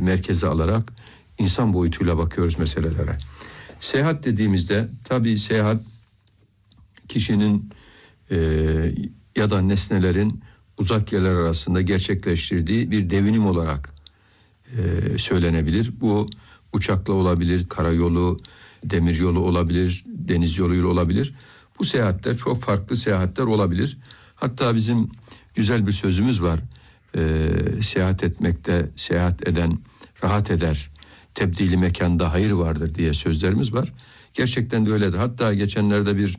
merkeze alarak insan boyutuyla bakıyoruz meselelere. Seyahat dediğimizde tabii seyahat kişinin ya da nesnelerin uzak yerler arasında gerçekleştirdiği bir devinim olarak söylenebilir. Bu uçakla olabilir, karayolu, demiryolu olabilir, deniz yoluyla olabilir. Bu seyahatler çok farklı seyahatler olabilir. Hatta bizim güzel bir sözümüz var. Seyahat etmekte seyahat eden rahat eder. Tebdili mekanda hayır vardır diye sözlerimiz var. Gerçekten de öyledir. Hatta geçenlerde bir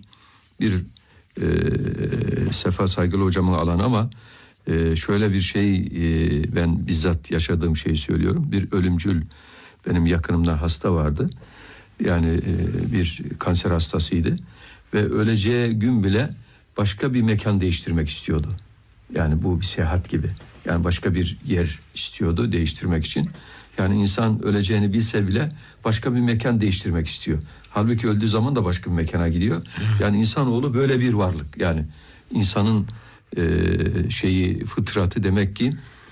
Sefa Saygılı hocamın alanı ama şöyle bir şey, ben bizzat yaşadığım şeyi söylüyorum. Bir ölümcül benim yakınımda hasta vardı. Yani bir kanser hastasıydı. Ve öleceği gün bile başka bir mekan değiştirmek istiyordu. Yani bu bir seyahat gibi. Yani başka bir yer istiyordu değiştirmek için. Yani insan öleceğini bilse bile başka bir mekan değiştirmek istiyor. Halbuki öldüğü zaman da başka bir mekana gidiyor. Yani insanoğlu böyle bir varlık. Yani insanın fıtratı demek ki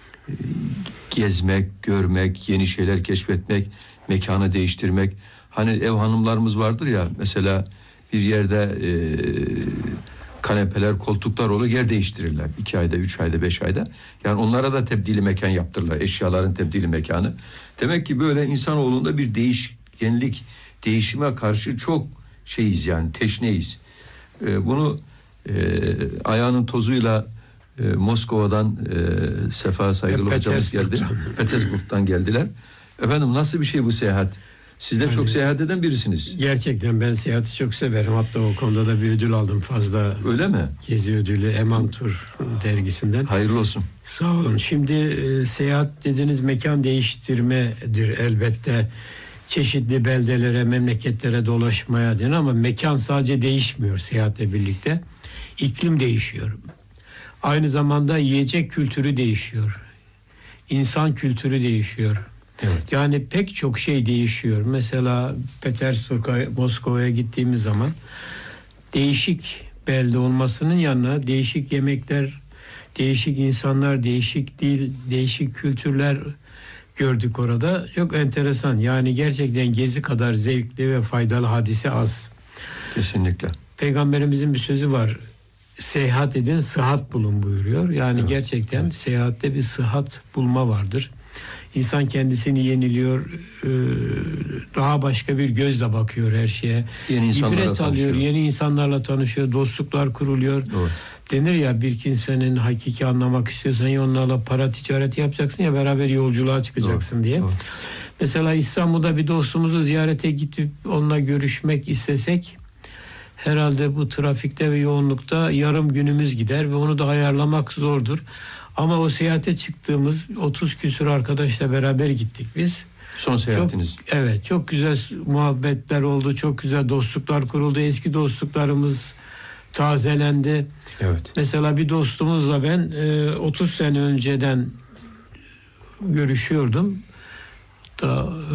gezmek, görmek, yeni şeyler keşfetmek, mekanı değiştirmek. Hani ev hanımlarımız vardır ya, mesela bir yerde kanepeler, koltuklar olur, yer değiştirirler. 2 ayda, 3 ayda, 5 ayda. Yani onlara da tebdili mekan yaptırırlar. Eşyaların tebdili mekanı. Demek ki böyle insanoğlunda bir değişkenlik, değişime karşı çok yani teşneyiz. Bunu ayağının tozuyla Moskova'dan Sefa Saygılı hocamız geldi. Petersburg'dan geldiler. Efendim nasıl bir şey bu seyahat? Siz de çok seyahat eden birisiniz. Gerçekten ben seyahati çok severim. Hatta o konuda da bir ödül aldım fazla. Öyle mi? Gezi ödülü Eman Tur dergisinden. Hayırlı olsun. Sağ olun. Şimdi seyahat dediğiniz mekan değiştirmedir elbette. Çeşitli beldelere, memleketlere dolaşmaya denir ama mekan sadece değişmiyor seyahatle birlikte. İklim değişiyor. Aynı zamanda yiyecek kültürü değişiyor. İnsan kültürü değişiyor. Evet. Yani pek çok şey değişiyor. Mesela Petersburg'a, Moskova'ya gittiğimiz zaman değişik belde olmasının yanına değişik yemekler, değişik insanlar, değişik dil, değişik kültürler gördük orada. Çok enteresan. Yani gerçekten gezi kadar zevkli ve faydalı hadise az. Kesinlikle. Peygamberimizin bir sözü var. Seyahat edin, sıhhat bulun buyuruyor. Yani evet, gerçekten seyahatte bir sıhhat bulma vardır. İnsan kendisini yeniliyor, daha başka bir gözle bakıyor her şeye. Yeni insanlarla İbret alıyor, tanışıyor. yeni insanlarla tanışıyor, dostluklar kuruluyor. Doğru. Denir ya, bir kimsenin hakiki anlamak istiyorsan ya onlarla para ticareti yapacaksın ya beraber yolculuğa çıkacaksın. Doğru, diye. Doğru. Mesela İstanbul'da bir dostumuzu ziyarete gidip onunla görüşmek istesek herhalde bu trafikte ve yoğunlukta yarım günümüz gider ve onu da ayarlamak zordur. Ama o seyahate çıktığımız 30 küsur arkadaşla beraber gittik biz. Son seyahatiniz. Evet, çok güzel muhabbetler oldu, çok güzel dostluklar kuruldu, eski dostluklarımız tazelendi. Evet. Mesela bir dostumuzla ben 30 sene önceden görüşüyordum. Da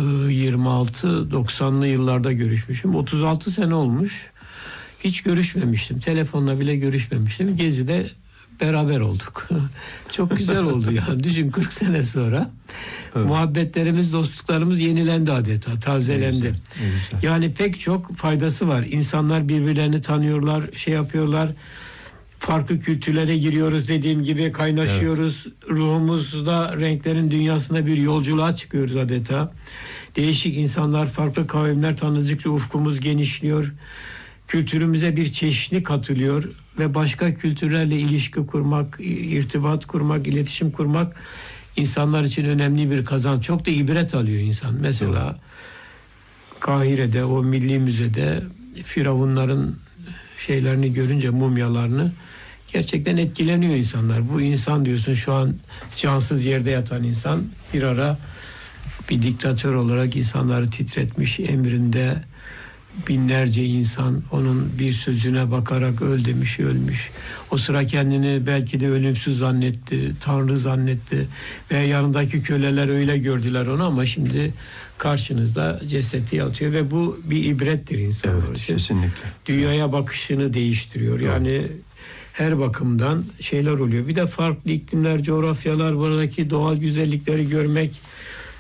26-90'lı yıllarda görüşmüşüm. 36 sene olmuş. Hiç görüşmemiştim. Telefonla bile görüşmemiştim. Gezi'de beraber olduk. Çok güzel oldu yani. Düşün, 40 sene sonra evet, muhabbetlerimiz, dostluklarımız yenilendi adeta, tazelendi. Ne güzel. Yani pek çok faydası var. İnsanlar birbirlerini tanıyorlar, şey yapıyorlar. Farklı kültürlere giriyoruz, dediğim gibi kaynaşıyoruz. Evet. Ruhumuzda renklerin dünyasında bir yolculuğa çıkıyoruz adeta. Değişik insanlar, farklı kavimler tanıdıkça ufkumuz genişliyor. Kültürümüze bir çeşitlilik katılıyor ve başka kültürlerle ilişki kurmak, irtibat kurmak, iletişim kurmak insanlar için önemli bir kazanç. Çok da ibret alıyor insan. Mesela Kahire'de, o milli müzede firavunların şeylerini görünce, mumyalarını, gerçekten etkileniyor insanlar. Bu insan diyorsun, şu an cansız yerde yatan insan bir ara bir diktatör olarak insanları titretmiş, emrinde binlerce insan onun bir sözüne bakarak öl demiş, ölmüş. O sıra kendini belki de ölümsüz zannetti, Tanrı zannetti ve yanındaki köleler öyle gördüler onu, ama şimdi karşınızda cesedi yatıyor ve bu bir ibrettir insanlar için. Evet, kesinlikle. Dünyaya bakışını değiştiriyor. Yani her bakımdan şeyler oluyor. Bir de farklı iklimler, coğrafyalar, buradaki doğal güzellikleri görmek,